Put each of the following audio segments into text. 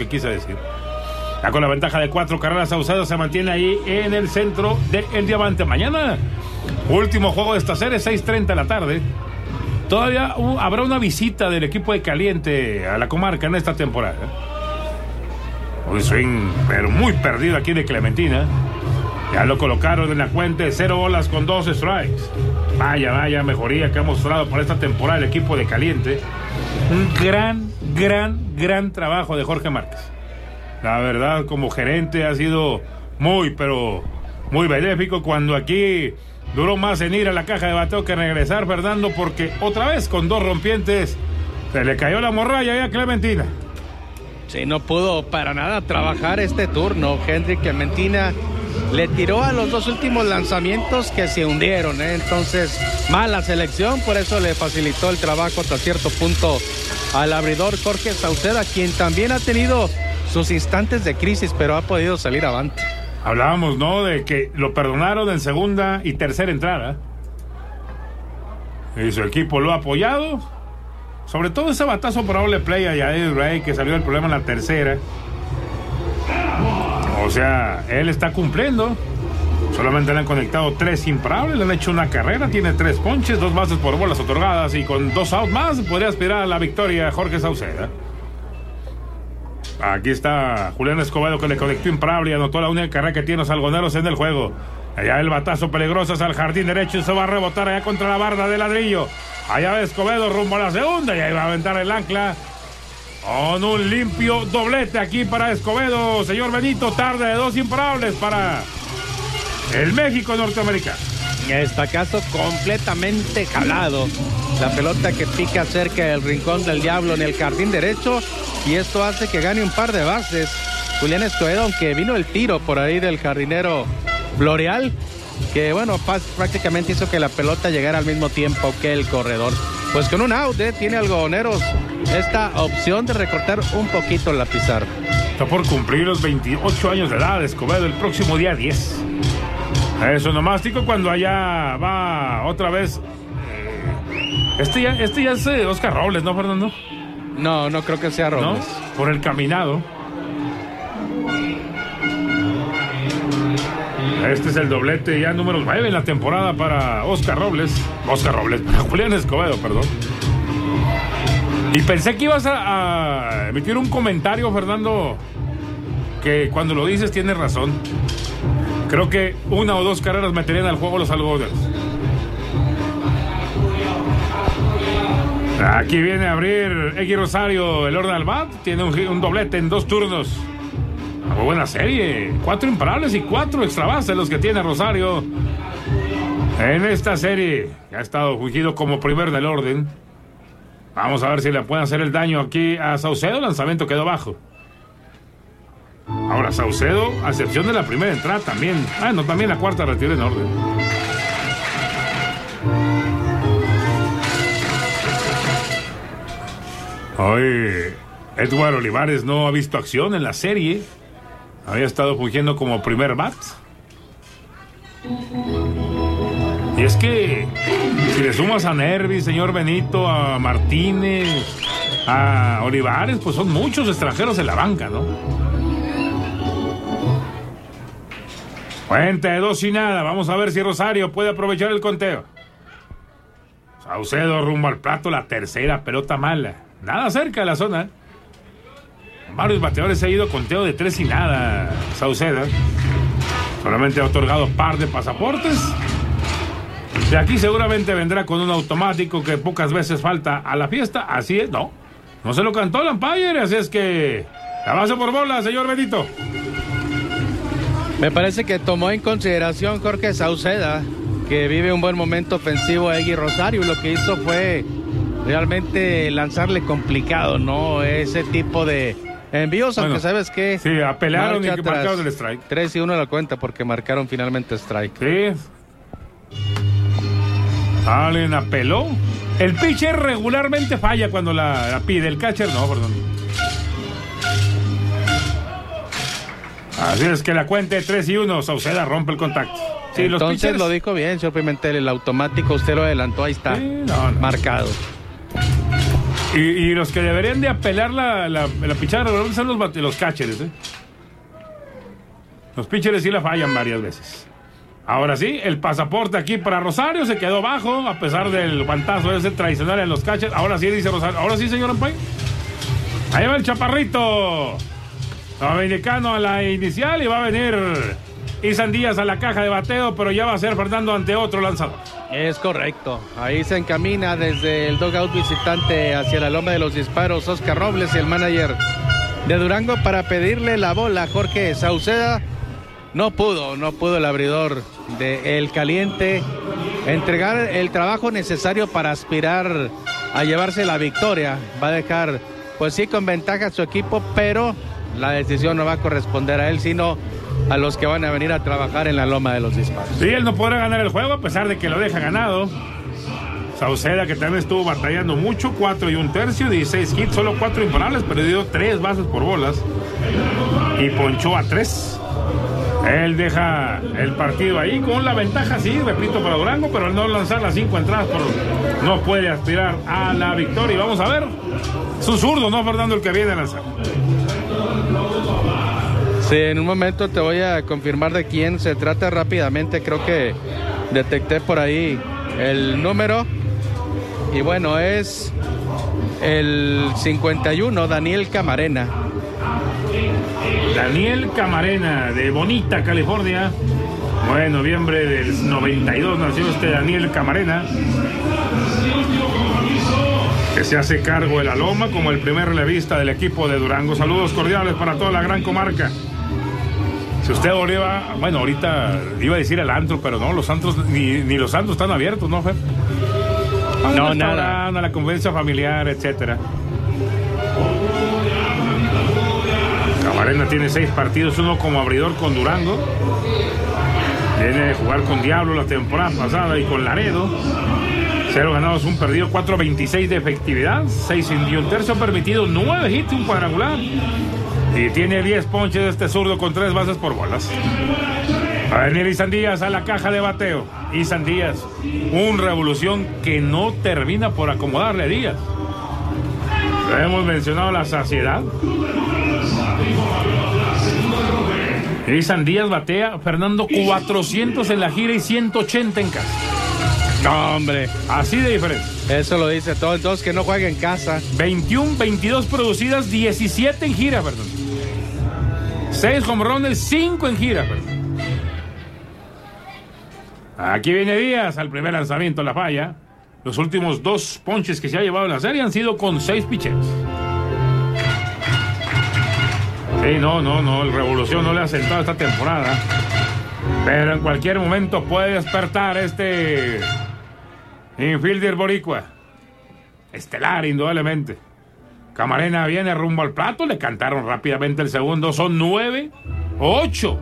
que quise decir. Ya con la ventaja de 4 carreras, Saucedo se mantiene ahí en el centro del diamante. Mañana, último juego de esta serie, 6:30 de la tarde. Todavía habrá una visita del equipo de Caliente a la comarca en esta temporada. Un swing, pero muy perdido aquí de Clementina. Ya lo colocaron en la cuenta de 0 bolas con 2 strikes. Vaya mejoría que ha mostrado para esta temporada el equipo de Caliente. Un gran trabajo de Jorge Márquez. La verdad, como gerente ha sido muy benéfico, cuando aquí duró más en ir a la caja de bateo que regresar, Fernando, porque otra vez con 2 rompientes se le cayó la morralla a Clementina. Sí, no pudo para nada trabajar este turno. Henry Clementina le tiró a los 2 últimos lanzamientos que se hundieron, Entonces, mala selección, por eso le facilitó el trabajo hasta cierto punto al abridor Jorge Sauceda, quien también ha tenido sus instantes de crisis, pero ha podido salir avante. Hablábamos, ¿no?, de que lo perdonaron en segunda y tercera entrada. Y su equipo lo ha apoyado. Sobre todo ese batazo por doble play a Yael Ray, que salió del problema en la tercera. O sea, él está cumpliendo. Solamente le han conectado 3 imparables, le han hecho una carrera, tiene 3 ponches, 2 bases por bolas otorgadas, y con 2 outs más podría aspirar a la victoria Jorge Sauceda. Aquí está Julián Escobedo, que le conectó imparable y anotó la única carrera que tiene los algoneros en el juego. Allá el batazo peligroso es al jardín derecho y se va a rebotar allá contra la barda de ladrillo. Allá va Escobedo rumbo a la segunda y ahí va a aventar el ancla con un limpio doblete aquí para Escobedo. Señor Benito, tarde de 2 imparables para el México norteamericano. Estacazo completamente jalado. La pelota que pica cerca del rincón del diablo en el jardín derecho, y esto hace que gane un par de bases Julián Escobedo, aunque vino el tiro por ahí del jardinero Floreal, que bueno, prácticamente hizo que la pelota llegara al mismo tiempo que el corredor. Pues con un out, tiene algodoneros esta opción de recortar un poquito la pizarra. Está por cumplir los 28 años de edad Escobedo el próximo día 10. Es onomástico cuando allá va otra vez. Este ya es Oscar Robles, ¿no, Fernando? No creo que sea Robles. ¿No? Por el caminado. Este es el doblete ya número 9 en la temporada para para Julián Escobedo, perdón. Y pensé que ibas a emitir un comentario, Fernando, que cuando lo dices tienes razón. Creo que 1 o 2 carreras meterían al juego los algodoneros. Aquí viene a abrir Egui Rosario el orden al bat. Tiene un doblete en 2 turnos. Muy buena serie. 4 imparables y 4 extra bases los que tiene Rosario en esta serie. Ya ha estado fungido como primer del orden. Vamos a ver si le pueden hacer el daño aquí a Saucedo. El lanzamiento quedó bajo. Ahora Saucedo, a excepción de la primera entrada, también. También la cuarta retiró en orden. Hoy Edward Olivares no ha visto acción en la serie. Había estado fungiendo como primer bat. Y es que si le sumas a Nervi, señor Benito, a Martínez, a Olivares, pues son muchos extranjeros en la banca, ¿no? Cuenta de 2 y nada. Vamos a ver si Rosario puede aprovechar el conteo. Saucedo rumbo al plato, la tercera pelota mala. Nada cerca de la zona. Varios bateadores se ha ido conteo de 3 y nada. Sauceda solamente ha otorgado par de pasaportes. De aquí seguramente vendrá con un automático que pocas veces falta a la fiesta. Así es, no se lo cantó el umpire. Así es que la base por bola, señor Benito. Me parece que tomó en consideración Jorge Sauceda, que vive un buen momento ofensivo a Egui Rosario. Lo que hizo fue realmente lanzarle complicado, ¿no? Ese tipo de envíos, aunque sabes que sí, apelaron y que marcaron el strike. 3-1 la cuenta porque marcaron finalmente strike. Sí. Allen apeló. El pitcher regularmente falla cuando la pide. El catcher no, perdón. Así es que la cuenta de 3-1. Sauceda rompe el contacto. Sí, entonces los pitchers... lo dijo bien, señor Pimentel. El automático usted lo adelantó, ahí está, sí, marcado. Y los que deberían de apelar la pichada son los catchers, ¿eh? Los pitchers sí la fallan varias veces. Ahora sí, el pasaporte aquí para Rosario se quedó bajo, a pesar del guantazo ese tradicional en los catchers. Ahora sí, dice Rosario. Ahora sí, señor Ampay. Ahí va el chaparrito dominicano a la inicial y va a venir Isan Díaz a la caja de bateo, pero ya va a ser Fernando ante otro lanzador. Es correcto. Ahí se encamina desde el dugout visitante hacia la loma de los disparos Oscar Robles y el manager de Durango para pedirle la bola a Jorge Sauceda. No pudo el abridor de El Caliente entregar el trabajo necesario para aspirar a llevarse la victoria. Va a dejar, pues sí, con ventaja a su equipo, pero la decisión no va a corresponder a él, sino a los que van a venir a trabajar en la loma de los disparos. Sí, él no podrá ganar el juego a pesar de que lo deja ganado. Sauceda, que también estuvo batallando mucho, 4 1/3, 16 hits, solo 4 imparables, perdió 3 bases por bolas y ponchó a 3. Él deja el partido ahí con la ventaja, sí, repito, para Durango, pero al no lanzar las 5 entradas no puede aspirar a la victoria. Y vamos a ver, es un zurdo, ¿no, Fernando, el que viene a lanzar? Sí, en un momento te voy a confirmar de quién se trata rápidamente. Creo que detecté por ahí el número. Y bueno, es el 51, Daniel Camarena. Daniel Camarena, de Bonita, California. En noviembre del 92 nació Daniel Camarena, que se hace cargo de la loma como el primer relevista del equipo de Durango. Saludos cordiales para toda la gran comarca. Si usted iba, bueno, ahorita iba a decir el antro, pero no, los antros, ni los antros están abiertos, ¿no, Fer? No, nada. A la convivencia familiar, etcétera. Camarena tiene 6 partidos, uno como abridor con Durango. Viene de jugar con Diablo la temporada pasada y con Laredo. 0 ganados, 1 perdido, 4.26 de efectividad, 6 1/3, permitido 9 hits, 1 cuadrangular. Y tiene 10 ponches este zurdo con 3 bases por bolas. Va a venir Isan Díaz a la caja de bateo. Isan Díaz, un revolución que no termina por acomodarle a Díaz. Lo hemos mencionado la saciedad. Isan Díaz batea, Fernando, 400 en la gira y 180 en casa. No, hombre. Así de diferente. Eso lo dice todo. Entonces que no juegue en casa. 21, 22 producidas, 17 en gira, perdón. 6 jonrones, 5 en gira, perdón. Aquí viene Díaz al primer lanzamiento, la falla. Los últimos 2 ponches que se ha llevado en la serie han sido con 6 picheos. Sí, no, el Revolución no le ha sentado esta temporada. Pero en cualquier momento puede despertar este infielder boricua. Estelar, indudablemente. Camarena viene rumbo al plato, le cantaron rápidamente el segundo. Son 9, 8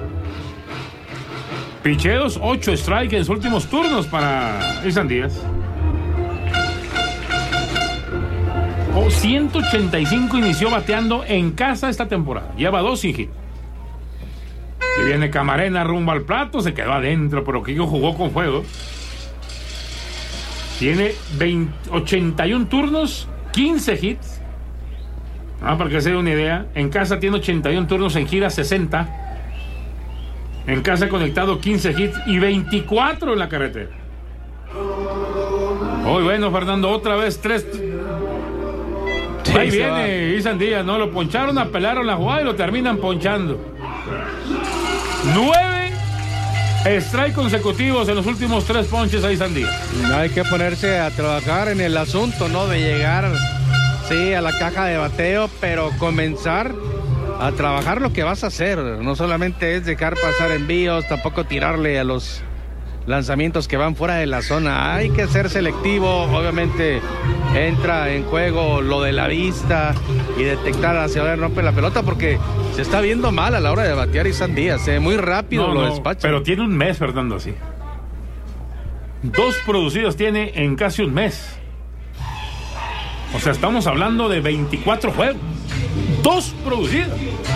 picheos, 8 strikes en sus últimos turnos para Isan Díaz. 185 inició bateando en casa esta temporada. Lleva 2 sin hit. Y viene Camarena rumbo al plato, se quedó adentro, pero Kiko jugó con fuego. Tiene 81 turnos, 15 hits. Para que se dé una idea, en casa tiene 81 turnos, en gira 60. En casa conectado 15 hits y 24 en la carretera. Hoy bueno, Fernando, otra vez 3. Sí, ahí viene Isan Díaz, ¿no? Lo poncharon, apelaron la jugada y lo terminan ponchando. 9 strikes consecutivos en los últimos 3 ponches a Isan Díaz. Hay que ponerse a trabajar en el asunto, ¿no? De llegar, sí, a la caja de bateo, pero comenzar a trabajar lo que vas a hacer. No solamente es dejar pasar envíos, tampoco tirarle a los lanzamientos que van fuera de la zona. Hay que ser selectivo. Obviamente entra en juego lo de la vista y detectar hacia dónde rompe la pelota, porque se está viendo mal a la hora de batear Isan Díaz. Muy rápido lo despacha. Pero tiene un mes, Fernando, así. 2 producidos tiene en casi un mes. O sea, estamos hablando de 24 juegos. 2 producidos.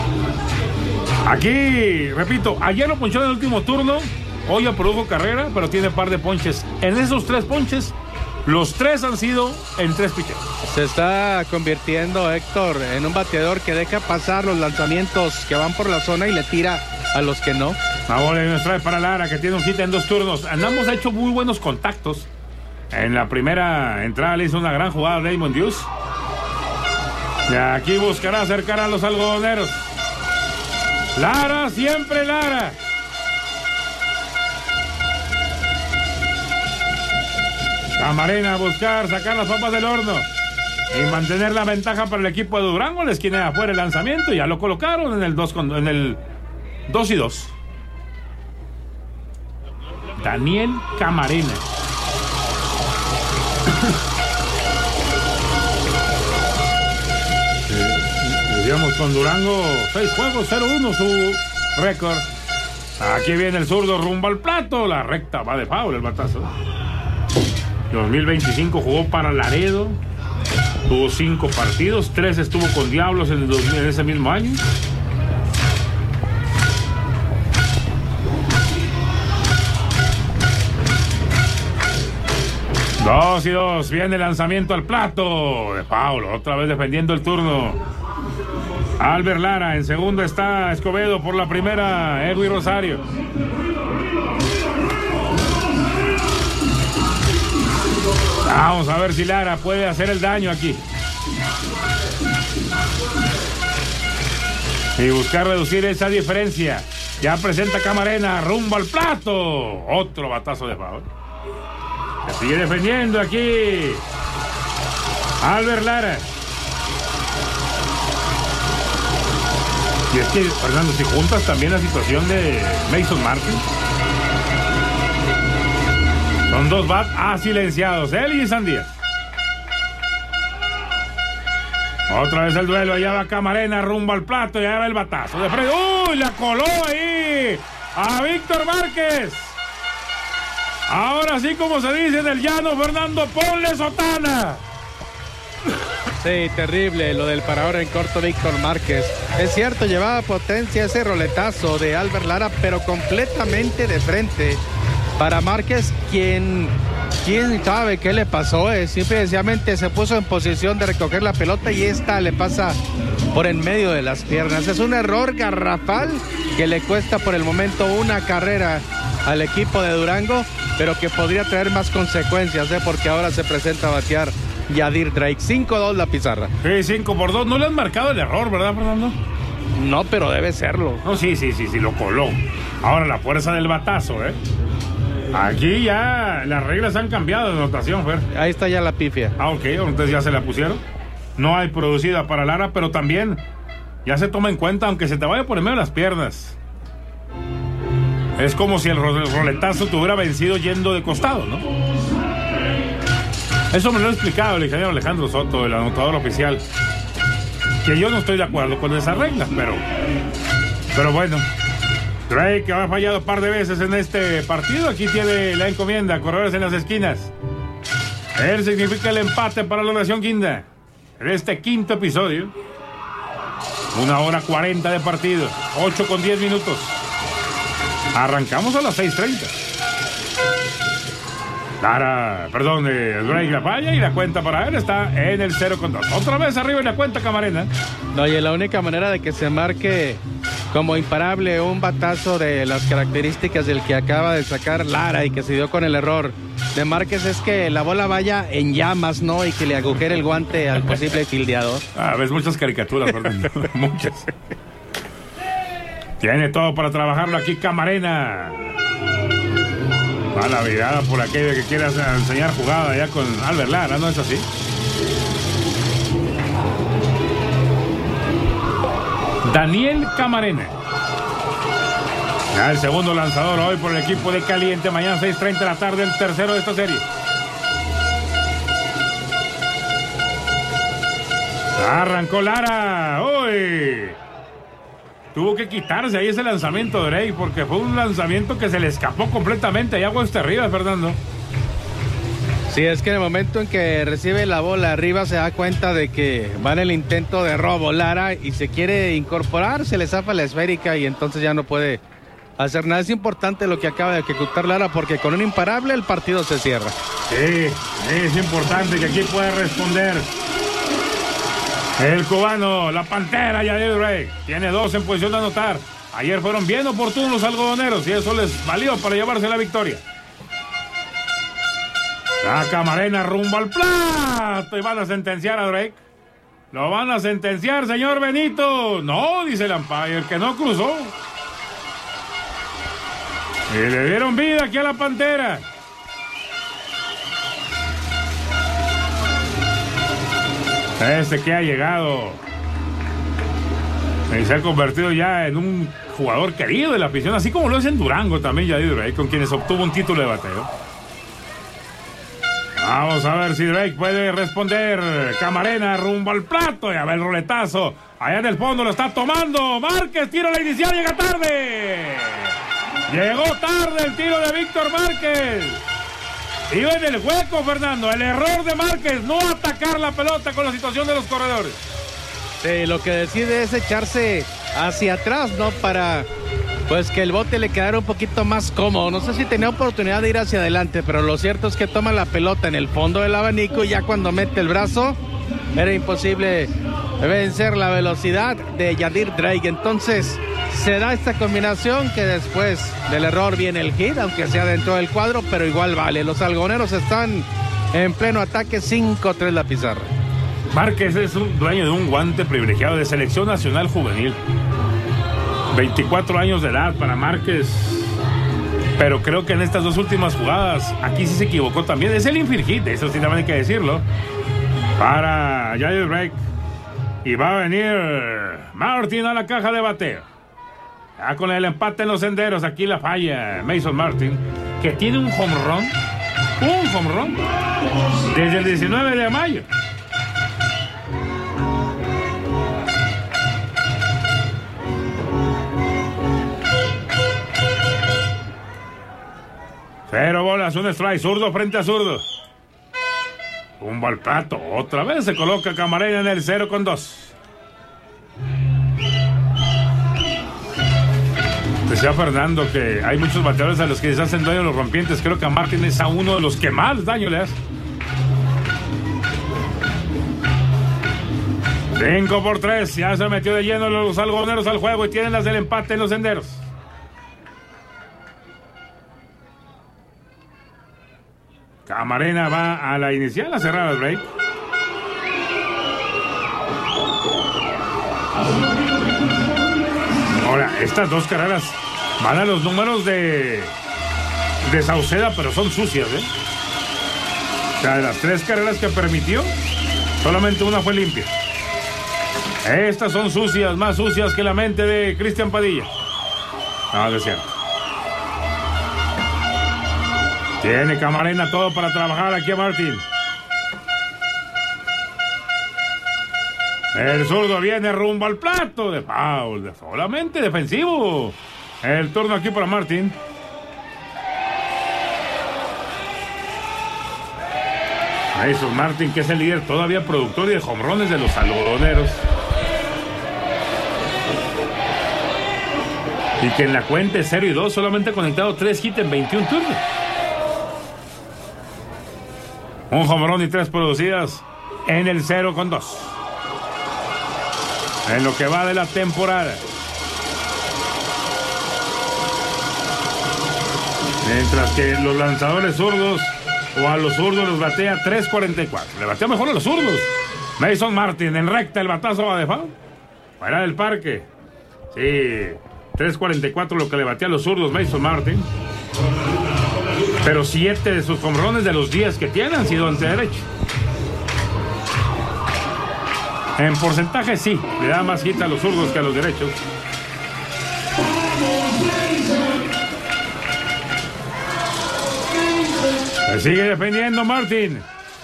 Aquí, repito, ayer lo ponchó en el último turno. Hoy ya produjo carrera, pero tiene par de ponches. En esos 3 ponches, Los 3 han sido en 3 picheos. Se está convirtiendo, Héctor, en un bateador que deja pasar los lanzamientos que van por la zona y le tira a los que no. Ahora nos trae para Lara, que tiene un hit en 2 turnos. Andamos ha hecho muy buenos contactos. En la primera entrada le hizo una gran jugada a Raymond Hughes. Y aquí buscará acercar a los algodoneros. Lara, siempre Lara. Camarena a buscar sacar las papas del horno y mantener la ventaja para el equipo de Durango. Le esquinea afuera el lanzamiento y ya lo colocaron en el 2-2. Daniel Camarena. Digamos con Durango 6 juegos, 0-1 su récord. Aquí viene el zurdo rumbo al plato. La recta va de foul el batazo. 2025 jugó para Laredo. Tuvo 5 partidos, 3 estuvo con Diablos en ese mismo año. Dos y dos, viene el lanzamiento al plato de Paulo, otra vez defendiendo el turno Albert Lara. En segundo está Escobedo, por la primera Edwin Rosario. Vamos a ver si Lara puede hacer el daño aquí y buscar reducir esa diferencia. Ya presenta Camarena rumbo al plato, otro batazo de foul. Se sigue defendiendo aquí Albert Lara. Y es que, Fernando, si juntas también la situación de Mason Martin, son 2 bats silenciados, él y Sandías. Otra vez el duelo, allá va Camarena rumbo al plato y allá va el batazo de Freddy. ¡Uy! La coló ahí a Víctor Márquez. Ahora sí, como se dice del llano, Fernando, ponle sotana. Sí, terrible lo del parador en corto Víctor Márquez. Es cierto, llevaba potencia ese roletazo de Albert Lara, pero completamente de frente para Márquez, quién sabe qué le pasó. Simple y sencillamente se puso en posición de recoger la pelota y esta le pasa por en medio de las piernas. Es un error garrafal que le cuesta por el momento una carrera al equipo de Durango, pero que podría traer más consecuencias, porque ahora se presenta a batear Yadir Drake. 5-2 la pizarra. Sí, 5-2. No le han marcado el error, ¿verdad, Fernando? No, pero debe serlo. No, sí, lo coló. Ahora la fuerza del batazo, Aquí ya las reglas han cambiado de anotación, Fer. Ahí está ya la pifia. Ok, entonces ya se la pusieron. No hay producida para Lara, pero también ya se toma en cuenta, aunque se te vaya por en medio de las piernas. Es como si el roletazo te hubiera vencido yendo de costado, ¿no? Eso me lo ha explicado el ingeniero Alejandro Soto, el anotador oficial. Que yo no estoy de acuerdo con esas reglas, pero bueno. Drake ha fallado un par de veces en este partido. Aquí tiene la encomienda, corredores en las esquinas. Él significa el empate para la Nación Guinda. En este quinto episodio, 1 hora 40 de partido, 8:10. Arrancamos a las 6:30. Drake la falla y la cuenta para él está en el 0-2. Otra vez arriba en la cuenta Camarena. No, y la única manera de que se marque como imparable un batazo de las características del que acaba de sacar Lara y que se dio con el error de Márquez es que la bola vaya en llamas, ¿no? Y que le agujere el guante al posible fildeador. Ves muchas caricaturas, Fernando. Muchas. Tiene todo para trabajarlo aquí Camarena. Va la mirada por aquello que quiera enseñar jugada ya con Albert Lara, ¿no es así? Daniel Camarena. Ya el segundo lanzador hoy por el equipo de Caliente. Mañana 6:30 de la tarde, el tercero de esta serie. Arrancó Lara. ¡Uy! Tuvo que quitarse ahí ese lanzamiento de Drake porque fue un lanzamiento que se le escapó completamente allá hasta arriba, Fernando. Sí, es que en el momento en que recibe la bola arriba se da cuenta de que va en el intento de robo Lara y se quiere incorporar, se le zafa la esférica y entonces ya no puede hacer nada. Es importante lo que acaba de ejecutar Lara, porque con un imparable el partido se cierra. Sí, es importante que aquí pueda responder el cubano, la Pantera, Yadier Drake. Tiene 2 en posición de anotar. Ayer fueron bien oportunos los algodoneros y eso les valió para llevarse la victoria. La Camarena rumbo al plato y van a sentenciar a Drake. Lo van a sentenciar, señor Benito. No, dice el umpire, que no cruzó. Y le dieron vida aquí a la Pantera. Este que ha llegado y se ha convertido ya en un jugador querido de la afición, así como lo es en Durango también, Yadier Drake, con quienes obtuvo un título de bateo. Vamos a ver si Drake puede responder. Camarena rumbo al plato. Ya ve el roletazo. Allá en el fondo lo está tomando Márquez. Tiro la inicial, llega tarde. Llegó tarde el tiro de Víctor Márquez. Iba en el hueco, Fernando. El error de Márquez, no atacar la pelota con la situación de los corredores. Sí, lo que decide es echarse hacia atrás, ¿no? Para pues que el bote le quedara un poquito más cómodo. No sé si tenía oportunidad de ir hacia adelante, pero lo cierto es que toma la pelota en el fondo del abanico y ya cuando mete el brazo era imposible vencer la velocidad de Yadier Drake. Entonces se da esta combinación que después del error viene el hit, aunque sea dentro del cuadro, pero igual vale. Los algodoneros están en pleno ataque, 5-3 la pizarra. Márquez es un dueño de un guante privilegiado de selección nacional juvenil. 24 años de edad para Márquez. Pero creo que en estas 2 últimas jugadas, aquí sí se equivocó también. Es el infield hit, eso sí también hay que decirlo. Para Yadier Drake. Y va a venir Martin a la caja de bateo. Ya con el empate en los senderos, aquí la falla Mason Martin, que tiene un home run, desde el 19 de mayo. Cero bolas, un strike, zurdo frente a zurdo. Un al plato, otra vez se coloca Camarena en el 0-2. Decía Fernando que hay muchos bateadores a los que les hacen daño los rompientes. Creo que a Martin es a uno de los que más daño le hace. 5-3, ya se metió de lleno los algodoneros al juego y tienen las del empate en los senderos. Camarena va a la inicial, a cerrar el break. Ahora, estas 2 carreras van a los números de Sauceda, pero son sucias, ¿eh? O sea, de las 3 carreras que permitió, solamente una fue limpia. Estas son sucias, más sucias que la mente de Cristian Padilla. No, es cierto. Tiene Camarena todo para trabajar aquí a Martín. El zurdo viene rumbo al plato de foul, solamente defensivo. El turno aquí para Martín. Mason Martin, que es el líder todavía productor y de jonrones de los algodoneros. Y que en la cuenta es 0-2, solamente ha conectado 3 hits en 21 turnos. Un jonrón y 3 producidas en el 0-2. En lo que va de la temporada. Mientras que los lanzadores zurdos o a los zurdos los batea 3.44. Le batea mejor a los zurdos. Mason Martin en recta, el batazo va de foul. Fuera del parque. Sí, 3.44 lo que le batea a los zurdos Mason Martin. Pero 7 de sus jonrones de los 10 que tiene han sido ante derecho. En porcentaje sí, le da más hit a los zurdos que a los derechos. Se sigue defendiendo Martin.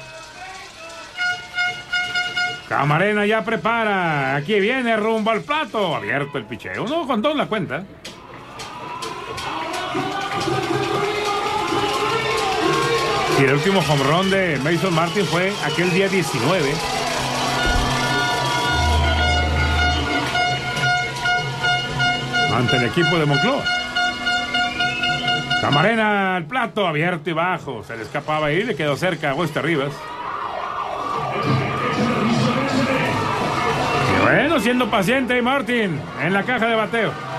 Camarena ya prepara. Aquí viene rumbo al plato. Abierto el picheo. 1-2 en la cuenta. Y el último home run de Mason Martin fue aquel día 19. Ante el equipo de Monclova. Camarena al plato, abierto y bajo. Se le escapaba ahí, le quedó cerca a Wester Rivas. Y bueno, siendo paciente Martin en la caja de bateo.